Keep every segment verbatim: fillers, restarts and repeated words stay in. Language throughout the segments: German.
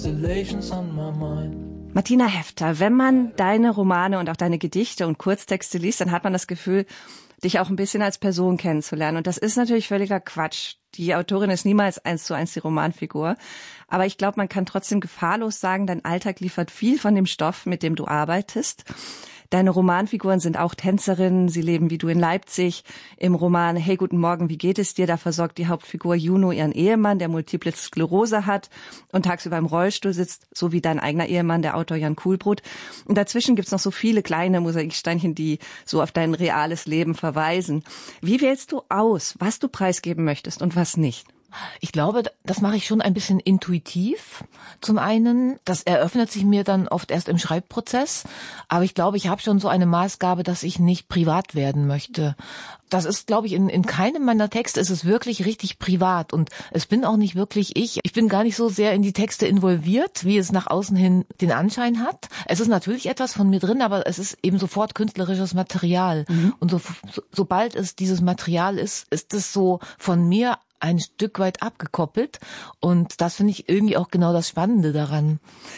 Martina Hefter, wenn man deine Romane und auch deine Gedichte und Kurztexte liest, dann hat man das Gefühl, dich auch ein bisschen als Person kennenzulernen. Und das ist natürlich völliger Quatsch. Die Autorin ist niemals eins zu eins die Romanfigur. Aber ich glaube, man kann trotzdem gefahrlos sagen, dein Alltag liefert viel von dem Stoff, mit dem du arbeitest. Deine Romanfiguren sind auch Tänzerinnen, sie leben wie du in Leipzig. Im Roman Hey, guten Morgen, wie geht es dir? Da versorgt die Hauptfigur Juno ihren Ehemann, der Multiple Sklerose hat und tagsüber im Rollstuhl sitzt, so wie dein eigener Ehemann, der Autor Jan Kuhlbrot. Und dazwischen gibt's noch so viele kleine Mosaiksteinchen, die so auf dein reales Leben verweisen. Wie wählst du aus, was du preisgeben möchtest und was nicht? Ich glaube, das mache ich schon ein bisschen intuitiv. Zum einen, das eröffnet sich mir dann oft erst im Schreibprozess. Aber ich glaube, ich habe schon so eine Maßgabe, dass ich nicht privat werden möchte. Das ist, glaube ich, in, in keinem meiner Texte ist es wirklich richtig privat. Und es bin auch nicht wirklich ich. Ich bin gar nicht so sehr in die Texte involviert, wie es nach außen hin den Anschein hat. Es ist natürlich etwas von mir drin, aber es ist eben sofort künstlerisches Material. Mhm. Und so, so, sobald es dieses Material ist, ist es so von mir ein Stück weit abgekoppelt. Und das finde ich irgendwie auch genau das Spannende daran.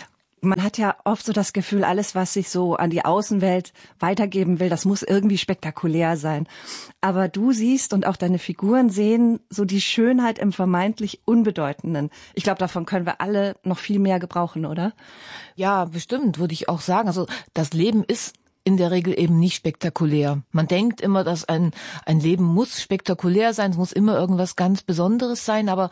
Man hat ja oft so das Gefühl, alles, was sich so an die Außenwelt weitergeben will, das muss irgendwie spektakulär sein. Aber du siehst und auch deine Figuren sehen so die Schönheit im vermeintlich Unbedeutenden. Ich glaube, davon können wir alle noch viel mehr gebrauchen, oder? Ja, bestimmt, würde ich auch sagen. Also das Leben ist in der Regel eben nicht spektakulär. Man denkt immer, dass ein ein Leben muss spektakulär sein, es muss immer irgendwas ganz Besonderes sein, aber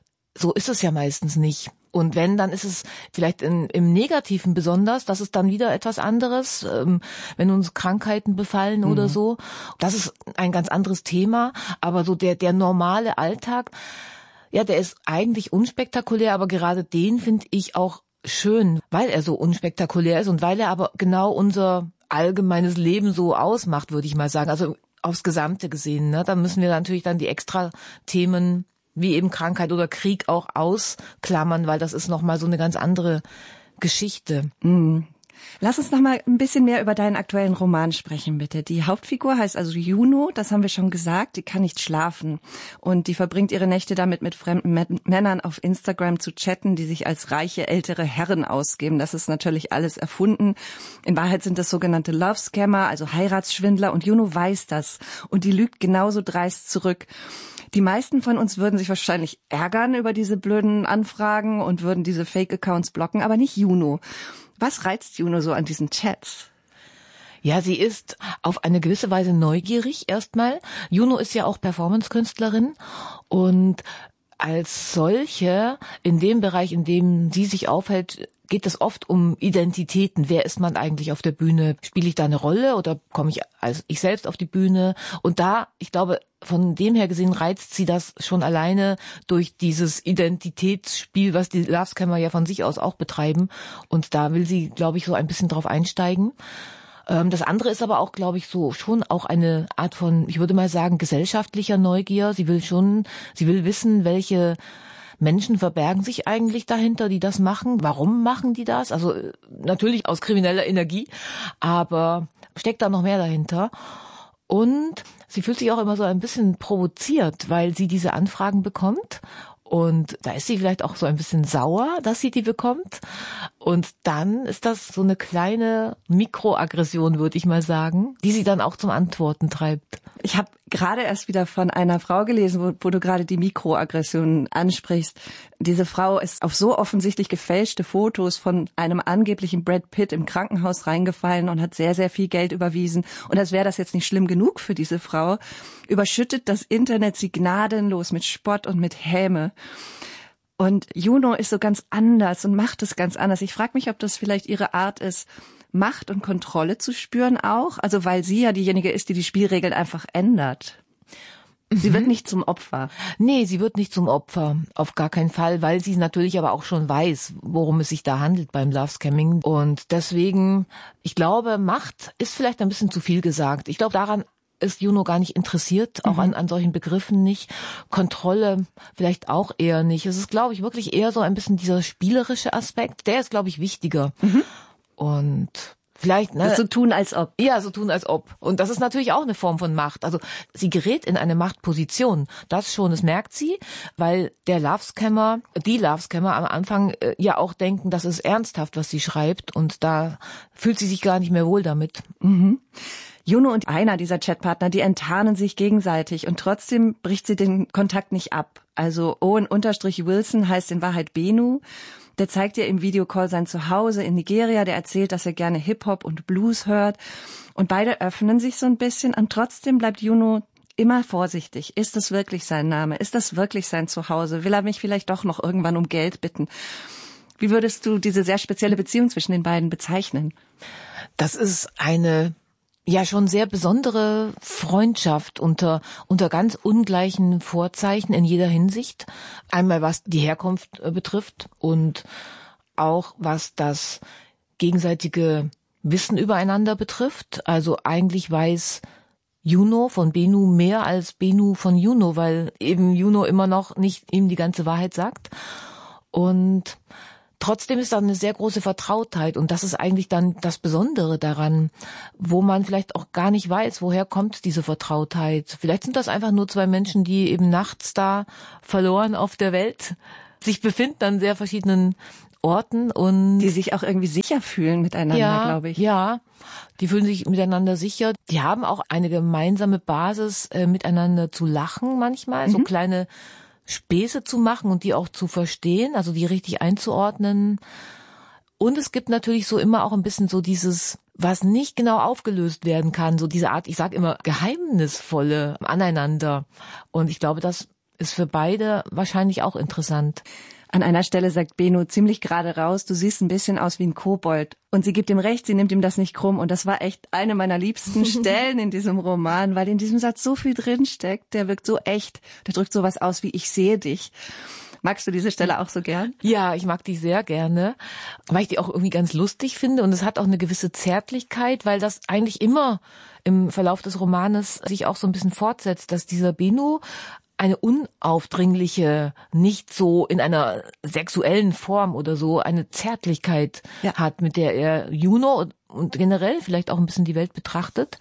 so ist es ja meistens nicht. Und wenn, dann ist es vielleicht in, im Negativen besonders, das ist dann wieder etwas anderes, ähm, wenn uns Krankheiten befallen mhm. oder so. Das ist ein ganz anderes Thema, aber so der der normale Alltag, ja, der ist eigentlich unspektakulär, aber gerade den finde ich auch schön, weil er so unspektakulär ist und weil er aber genau unser allgemeines Leben so ausmacht, würde ich mal sagen. Also aufs Gesamte gesehen, ne? Da müssen wir natürlich dann die extra Themen wie eben Krankheit oder Krieg auch ausklammern, weil das ist nochmal so eine ganz andere Geschichte. Mhm. Lass uns noch mal ein bisschen mehr über deinen aktuellen Roman sprechen, bitte. Die Hauptfigur heißt also Juno, das haben wir schon gesagt, die kann nicht schlafen. Und die verbringt ihre Nächte damit, mit fremden Männern auf Instagram zu chatten, die sich als reiche, ältere Herren ausgeben. Das ist natürlich alles erfunden. In Wahrheit sind das sogenannte Love-Scammer, also Heiratsschwindler. Und Juno weiß das. Und die lügt genauso dreist zurück. Die meisten von uns würden sich wahrscheinlich ärgern über diese blöden Anfragen und würden diese Fake-Accounts blocken, aber nicht Juno. Was reizt Juno so an diesen Chats? Ja, sie ist auf eine gewisse Weise neugierig erstmal. Juno ist ja auch Performance-Künstlerin und als solche, in dem Bereich, in dem sie sich aufhält, geht es oft um Identitäten. Wer ist man eigentlich auf der Bühne? Spiele ich da eine Rolle oder komme ich als ich selbst auf die Bühne? Und da, ich glaube, von dem her gesehen reizt sie das schon alleine durch dieses Identitätsspiel, was die Love-Scammer ja von sich aus auch betreiben. Und da will sie, glaube ich, so ein bisschen drauf einsteigen. Das andere ist aber auch, glaube ich, so schon auch eine Art von, ich würde mal sagen, gesellschaftlicher Neugier. Sie will schon, sie will wissen, welche Menschen verbergen sich eigentlich dahinter, die das machen. Warum machen die das? Also natürlich aus krimineller Energie, aber steckt da noch mehr dahinter. Und sie fühlt sich auch immer so ein bisschen provoziert, weil sie diese Anfragen bekommt. Und da ist sie vielleicht auch so ein bisschen sauer, dass sie die bekommt. Und dann ist das so eine kleine Mikroaggression, würde ich mal sagen, die sie dann auch zum Antworten treibt. Ich habe gerade erst wieder von einer Frau gelesen, wo, wo du gerade die Mikroaggression ansprichst. Diese Frau ist auf so offensichtlich gefälschte Fotos von einem angeblichen Brad Pitt im Krankenhaus reingefallen und hat sehr, sehr viel Geld überwiesen. Und als wäre das jetzt nicht schlimm genug für diese Frau, überschüttet das Internet sie gnadenlos mit Spott und mit Häme. Und Juno ist so ganz anders und macht es ganz anders. Ich frage mich, ob das vielleicht ihre Art ist, Macht und Kontrolle zu spüren auch. Also weil sie ja diejenige ist, die die Spielregeln einfach ändert. Sie mhm. wird nicht zum Opfer. Nee, sie wird nicht zum Opfer. Auf gar keinen Fall, weil sie natürlich aber auch schon weiß, worum es sich da handelt beim Love-Scamming. Und deswegen, ich glaube, Macht ist vielleicht ein bisschen zu viel gesagt. Ich glaube, daran ist Juno gar nicht interessiert, auch mhm. an, an solchen Begriffen nicht. Kontrolle vielleicht auch eher nicht. Es ist, glaube ich, wirklich eher so ein bisschen dieser spielerische Aspekt. Der ist, glaube ich, wichtiger. Mhm. Und vielleicht, ne? Das so tun, als ob. Ja, so tun, als ob. Und das ist natürlich auch eine Form von Macht. Also sie gerät in eine Machtposition. Das schon, das merkt sie, weil der Love-Scammer, die Love-Scammer am Anfang äh, ja auch denken, das ist ernsthaft, was sie schreibt. Und da fühlt sie sich gar nicht mehr wohl damit. Mhm. Juno und einer dieser Chatpartner, die enttarnen sich gegenseitig und trotzdem bricht sie den Kontakt nicht ab. Also Owen-Wilson heißt in Wahrheit Benu. Der zeigt ihr im Videocall sein Zuhause in Nigeria. Der erzählt, dass er gerne Hip-Hop und Blues hört. Und beide öffnen sich so ein bisschen. Und trotzdem bleibt Juno immer vorsichtig. Ist das wirklich sein Name? Ist das wirklich sein Zuhause? Will er mich vielleicht doch noch irgendwann um Geld bitten? Wie würdest du diese sehr spezielle Beziehung zwischen den beiden bezeichnen? Das ist eine ja schon sehr besondere Freundschaft unter unter ganz ungleichen Vorzeichen in jeder Hinsicht. Einmal was die Herkunft äh, betrifft und auch was das gegenseitige Wissen übereinander betrifft. Also eigentlich weiß Juno von Benu mehr als Benu von Juno, weil eben Juno immer noch nicht ihm die ganze Wahrheit sagt. Und trotzdem ist da eine sehr große Vertrautheit und das ist eigentlich dann das Besondere daran, wo man vielleicht auch gar nicht weiß, woher kommt diese Vertrautheit. Vielleicht sind das einfach nur zwei Menschen, die eben nachts da verloren auf der Welt sich befinden an sehr verschiedenen Orten und die sich auch irgendwie sicher fühlen miteinander, ja, glaube ich. Ja, die fühlen sich miteinander sicher. Die haben auch eine gemeinsame Basis, äh, miteinander zu lachen manchmal, mhm. so kleine Späße zu machen und die auch zu verstehen, also die richtig einzuordnen. Und es gibt natürlich so immer auch ein bisschen so dieses, was nicht genau aufgelöst werden kann, so diese Art, ich sage immer, geheimnisvolle Aneinander. Und ich glaube, das ist für beide wahrscheinlich auch interessant. An einer Stelle sagt Benu ziemlich gerade raus, du siehst ein bisschen aus wie ein Kobold. Und sie gibt ihm recht, sie nimmt ihm das nicht krumm. Und das war echt eine meiner liebsten Stellen in diesem Roman, weil in diesem Satz so viel drinsteckt. Der wirkt so echt. Der drückt sowas aus wie ich sehe dich. Magst du diese Stelle auch so gern? Ja, ich mag die sehr gerne, weil ich die auch irgendwie ganz lustig finde. Und es hat auch eine gewisse Zärtlichkeit, weil das eigentlich immer im Verlauf des Romanes sich auch so ein bisschen fortsetzt, dass dieser Benu eine unaufdringliche, nicht so in einer sexuellen Form oder so, eine Zärtlichkeit ja. hat, mit der er Juno und generell vielleicht auch ein bisschen die Welt betrachtet.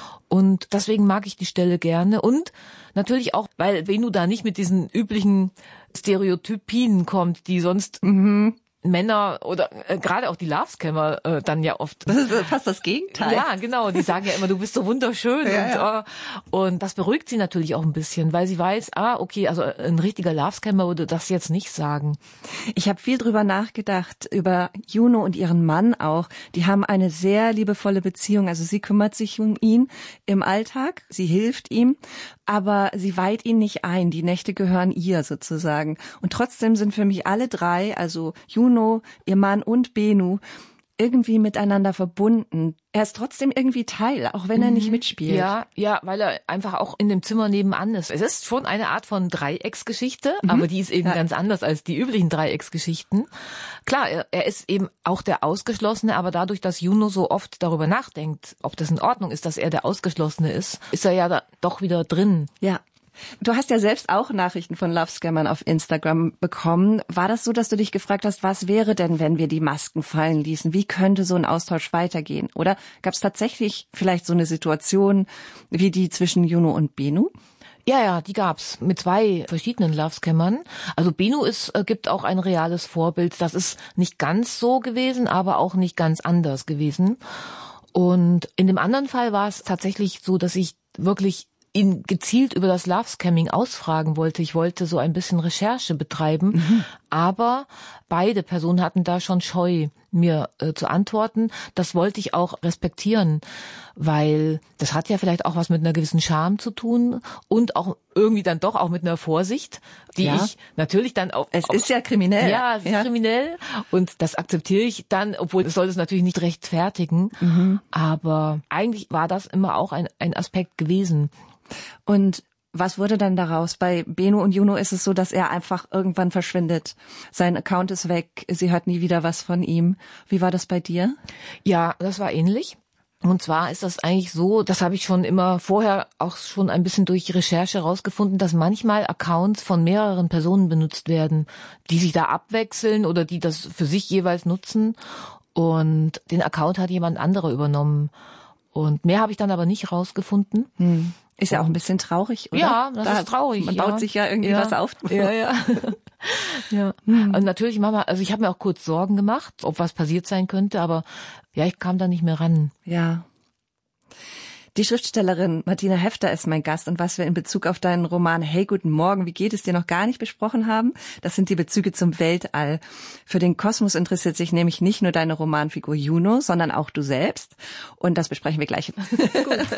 Und deswegen mag ich die Stelle gerne. Und natürlich auch, weil Benu da nicht mit diesen üblichen Stereotypien kommt, die sonst mhm. Männer oder äh, gerade auch die Love-Scammer äh, dann ja oft. Das ist fast das Gegenteil. Ja, genau. Die sagen ja immer, du bist so wunderschön. Ja, und, ja. Äh, und das beruhigt sie natürlich auch ein bisschen, weil sie weiß, ah, okay, also ein richtiger Love-Scammer würde das jetzt nicht sagen. Ich habe viel drüber nachgedacht, über Juno und ihren Mann auch. Die haben eine sehr liebevolle Beziehung. Also sie kümmert sich um ihn im Alltag, sie hilft ihm, aber sie weiht ihn nicht ein. Die Nächte gehören ihr sozusagen. Und trotzdem sind für mich alle drei, also Juno, ihr Mann und Benu, irgendwie miteinander verbunden. Er ist trotzdem irgendwie Teil, auch wenn er nicht mitspielt. Ja, ja, weil er einfach auch in dem Zimmer nebenan ist. Es ist schon eine Art von Dreiecksgeschichte, mhm. aber die ist eben ja. ganz anders als die üblichen Dreiecksgeschichten. Klar, er, er ist eben auch der Ausgeschlossene, aber dadurch, dass Juno so oft darüber nachdenkt, ob das in Ordnung ist, dass er der Ausgeschlossene ist, ist er ja da doch wieder drin. Ja. Du hast ja selbst auch Nachrichten von Love-Scammern auf Instagram bekommen. War das so, dass du dich gefragt hast, was wäre denn, wenn wir die Masken fallen ließen? Wie könnte so ein Austausch weitergehen? Oder gab es tatsächlich vielleicht so eine Situation wie die zwischen Juno und Benu? Ja, ja, die gab's mit zwei verschiedenen Love-Scammern. Also Benu ist, äh, gibt auch ein reales Vorbild. Das ist nicht ganz so gewesen, aber auch nicht ganz anders gewesen. Und in dem anderen Fall war es tatsächlich so, dass ich wirklich ihn gezielt über das Love-Scamming ausfragen wollte. Ich wollte so ein bisschen Recherche betreiben, mhm. aber beide Personen hatten da schon Scheu, mir äh, zu antworten. Das wollte ich auch respektieren, weil das hat ja vielleicht auch was mit einer gewissen Scham zu tun und auch irgendwie dann doch auch mit einer Vorsicht, die ja. ich natürlich dann auch... Es auch, ist ja kriminell. Ja, es ist ja. kriminell und das akzeptiere ich dann, obwohl das soll es natürlich nicht rechtfertigen, mhm. aber eigentlich war das immer auch ein, ein Aspekt gewesen. Und was wurde dann daraus? Bei Benu und Juno ist es so, dass er einfach irgendwann verschwindet. Sein Account ist weg, sie hört nie wieder was von ihm. Wie war das bei dir? Ja, das war ähnlich. Und zwar ist das eigentlich so, das habe ich schon immer vorher auch schon ein bisschen durch Recherche rausgefunden, dass manchmal Accounts von mehreren Personen benutzt werden, die sich da abwechseln oder die das für sich jeweils nutzen. Und den Account hat jemand anderer übernommen. Und mehr habe ich dann aber nicht rausgefunden. Hm. Ist ja auch ein bisschen traurig, oder? Ja, das da, ist traurig. Man ja. baut sich ja irgendwie ja. was auf. Ja, ja. ja. Hm. Und natürlich, Mama, also ich habe mir auch kurz Sorgen gemacht, ob was passiert sein könnte, aber ja, ich kam da nicht mehr ran. Ja. Die Schriftstellerin Martina Hefter ist mein Gast und was wir in Bezug auf deinen Roman Hey, guten Morgen, wie geht es dir noch gar nicht besprochen haben, das sind die Bezüge zum Weltall. Für den Kosmos interessiert sich nämlich nicht nur deine Romanfigur Juno, sondern auch du selbst und das besprechen wir gleich. Gut.